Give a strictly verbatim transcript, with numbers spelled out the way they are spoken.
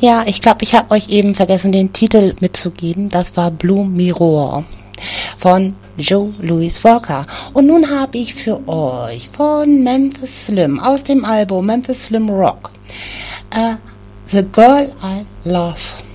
Ja, ich glaube, ich habe euch eben vergessen, den Titel mitzugeben. Das war Blue Mirror von Joe Louis Walker. Und nun habe ich für euch von Memphis Slim aus dem Album Memphis Slim Rock uh, The Girl I Love.